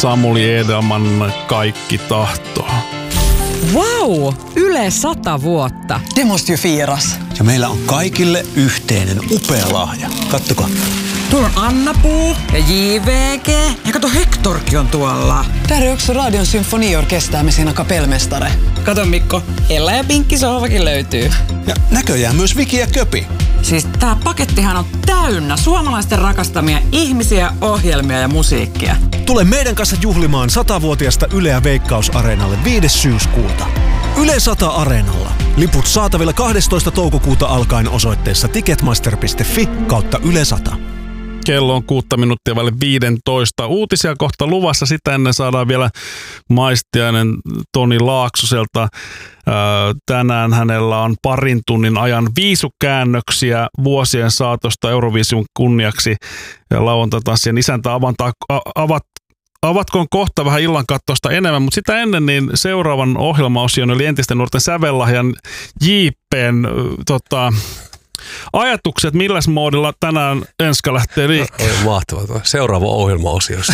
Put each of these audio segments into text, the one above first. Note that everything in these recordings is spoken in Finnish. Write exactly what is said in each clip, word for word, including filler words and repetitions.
Samuli Edelman Kaikki tahtoo. Wow! Yle sata vuotta. Det måste ju firas. Ja meillä on kaikille yhteinen upea lahja. Kattokaa. Tuolla on Anna-Puu ja J V G. Ja kato, Hectorkin on tuolla. Där är också Radion symfoniorkester med sina kapellmästare. Kato Mikko, Ella ja Pinkki sohvakin löytyy. Ja näköjään myös Viki ja Köpi. Siis tää pakettihan on täynnä suomalaisten rakastamia ihmisiä, ohjelmia ja musiikkia. Tule meidän kanssa juhlimaan satavuotiaasta Yleä Veikkaus-areenalle viides syyskuuta. Yle sata Areenalla. Liput saatavilla kahdestoista toukokuuta alkaen osoitteessa ticketmaster piste fi kautta Yle sata. Kello on kuutta minuuttia vaille viidentoista. Uutisia kohta luvassa. Sitä ennen saadaan vielä maistiainen Toni Laaksoselta. Tänään hänellä on parin tunnin ajan viisukäännöksiä vuosien saatosta Euroviisun kunniaksi. Ja lauantatanssien isäntä avantaa, avat, avatkoon kohta vähän illan kattosta enemmän, mutta sitä ennen niin seuraavan ohjelmaosion oli entisten nuorten sävellahjan J P:n tota, ajatukset, milläs moodilla tänään Enska lähtee liikkeelle? Mahtavaa. Seuraava ohjelmaosiossa.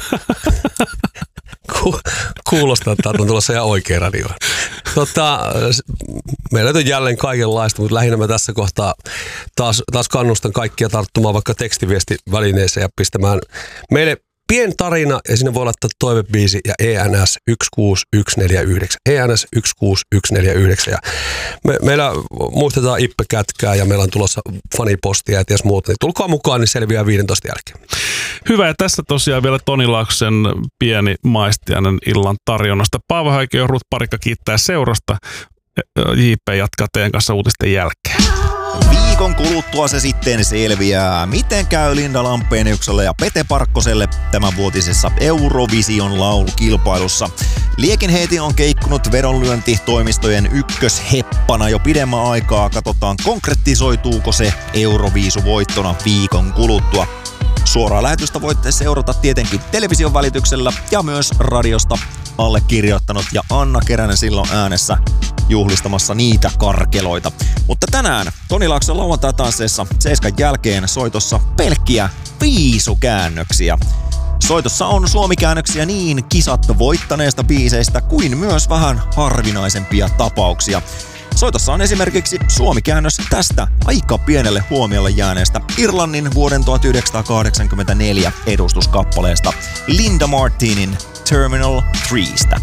Ku, kuulostaa, että on tulossa ihan oikea radio. Tota, meillä on jälleen kaikenlaista, mutta lähinnä mä tässä kohtaa taas, taas kannustan kaikkia tarttumaan vaikka tekstiviestivälineeseen ja pistämään meille pieni tarina ja sinne voi laittaa toivebiisi ja E N S yksi kuusi yksi neljä yhdeksän. E N S yksi kuusi yksi neljä yhdeksän. Ja me, meillä muistetaan Ippe Kätkää ja meillä on tulossa fanipostia ja ties muuta. Niin tulkaa mukaan, niin selviää viidentoista jälkeen. Hyvä, ja tässä tosiaan vielä Toni Laaksosen pieni maistiainen illan tarjonnasta. Paavo Häikö ja Ruth Parikka kiittää seurasta. J P jatkaa teidän kanssa uutisten jälkeen. Viikon kuluttua se sitten selviää, miten käy Linda Lampeeneukselle ja Pete Parkkoselle tämänvuotisessa Eurovision laulukilpailussa. Liekinheiti on keikkunut vedonlyöntitoimistojen ykkösheppana jo pidemmän aikaa. Katsotaan, konkretisoituuko se Euroviisuvoittona viikon kuluttua. Suoraa lähetystä voitte seurata tietenkin television välityksellä ja myös radiosta. Allekirjoittanut ja Anna Keränen silloin äänessä juhlistamassa niitä karkeloita. Mutta tänään Toni Laakson lauantai-tansseissa seiskan jälkeen soitossa pelkkiä viisukäännöksiä. Soitossa on suomikäännöksiä niin kisat voittaneista biiseistä kuin myös vähän harvinaisempia tapauksia. Soitossa on esimerkiksi suomikäännös tästä aika pienelle huomiolle jääneestä Irlannin vuoden tuhatyhdeksänsataakahdeksankymmentäneljä edustuskappaleesta Linda Martinin Terminal kolmestä.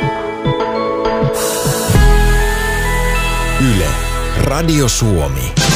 Yle, Radio Suomi.